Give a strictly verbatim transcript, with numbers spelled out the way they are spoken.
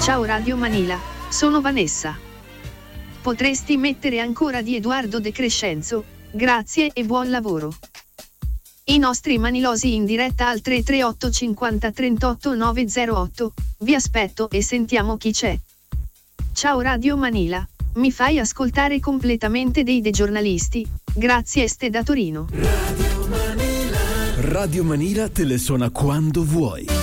Ciao Radio Manila, sono Vanessa. Potresti mettere ancora di Edoardo De Crescenzo, grazie e buon lavoro. I nostri manilosi in diretta al tre tre otto cinquanta trentotto nove zero otto, vi aspetto e sentiamo chi c'è. Ciao Radio Manila, mi fai ascoltare completamente dei dei giornalisti, grazie Este da Torino. Radio Manila. Radio Manila te le suona quando vuoi.